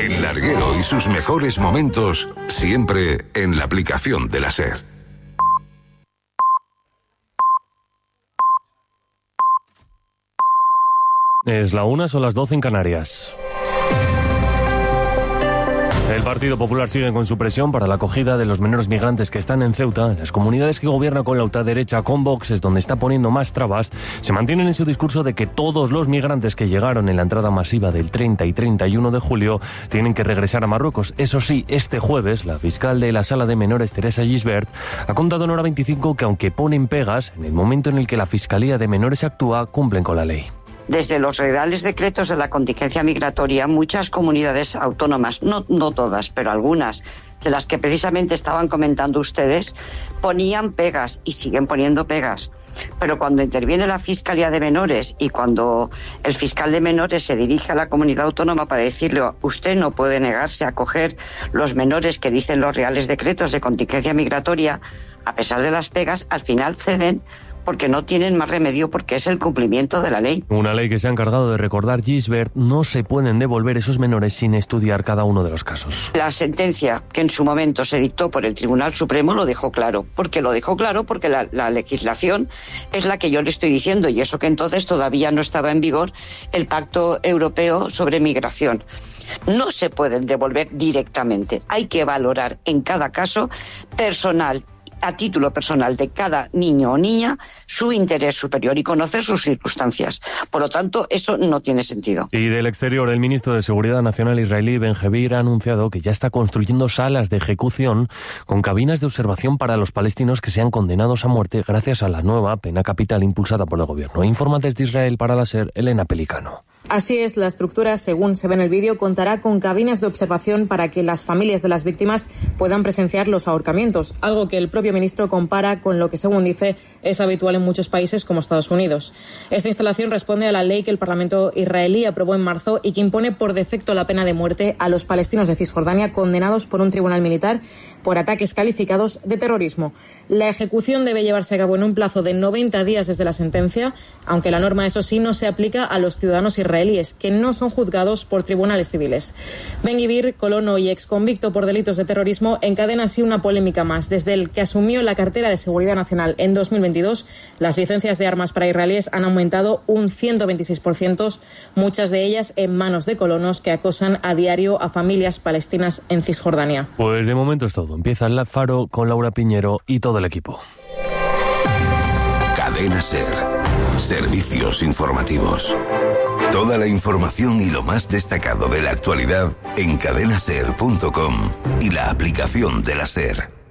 El larguero y sus mejores momentos, siempre en la aplicación de la SER. Es la 1, son las 12 en Canarias. El Partido Popular sigue con su presión para la acogida de los menores migrantes que están en Ceuta. Las comunidades que gobierna con la ultraderecha, con Vox, es donde está poniendo más trabas. Se mantienen en su discurso de que todos los migrantes que llegaron en la entrada masiva del 30 y 31 de julio tienen que regresar a Marruecos. Eso sí, este jueves, la fiscal de la Sala de Menores, Teresa Gisbert, ha contado en Hora 25 que aunque ponen pegas, en el momento en el que la Fiscalía de Menores actúa, cumplen con la ley. Desde los reales decretos de la contingencia migratoria, muchas comunidades autónomas, no todas, pero algunas, de las que precisamente estaban comentando ustedes, ponían pegas y siguen poniendo pegas. Pero cuando interviene la Fiscalía de Menores y cuando el fiscal de menores se dirige a la comunidad autónoma para decirle usted no puede negarse a acoger los menores que dicen los reales decretos de contingencia migratoria, a pesar de las pegas, al final ceden porque no tienen más remedio, porque es el cumplimiento de la ley. Una ley que se ha encargado de recordar Gisbert. No se pueden devolver esos menores sin estudiar cada uno de los casos. La sentencia que en su momento se dictó por el Tribunal Supremo lo dejó claro. Porque la legislación es la que yo le estoy diciendo, y eso que entonces todavía no estaba en vigor el Pacto Europeo sobre Migración. No se pueden devolver directamente. Hay que valorar en cada caso a título personal de cada niño o niña, su interés superior y conocer sus circunstancias. Por lo tanto, eso no tiene sentido. Y del exterior, el ministro de Seguridad Nacional israelí, Ben-Gvir, ha anunciado que ya está construyendo salas de ejecución con cabinas de observación para los palestinos que sean condenados a muerte gracias a la nueva pena capital impulsada por el gobierno. Informa desde Israel para la SER, Elena Pelicano. Así es, la estructura, según se ve en el vídeo, contará con cabinas de observación para que las familias de las víctimas puedan presenciar los ahorcamientos, algo que el propio ministro compara con lo que, según dice, es habitual en muchos países como Estados Unidos. Esta instalación responde a la ley que el Parlamento israelí aprobó en marzo y que impone por defecto la pena de muerte a los palestinos de Cisjordania condenados por un tribunal militar por ataques calificados de terrorismo. La ejecución debe llevarse a cabo en un plazo de 90 días desde la sentencia, aunque la norma, eso sí, no se aplica a los ciudadanos israelíes, que no son juzgados por tribunales civiles. Ben-Gvir, colono y exconvicto por delitos de terrorismo, encadena así una polémica más. Desde el que asumió la cartera de Seguridad Nacional en 2022, las licencias de armas para israelíes han aumentado un 126%, muchas de ellas en manos de colonos que acosan a diario a familias palestinas en Cisjordania. Pues de momento es todo. Empieza el Faro con Laura Piñero y todo el equipo. Cadena SER. Servicios informativos. Toda la información y lo más destacado de la actualidad en cadenaser.com y la aplicación de la SER.